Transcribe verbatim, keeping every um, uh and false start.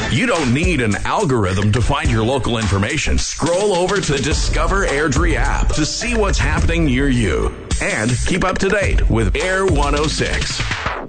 You don't need an algorithm to find your local information. Scroll over to the Discover Airdrie app to see what's happening near you. And keep up to date with Air one oh six.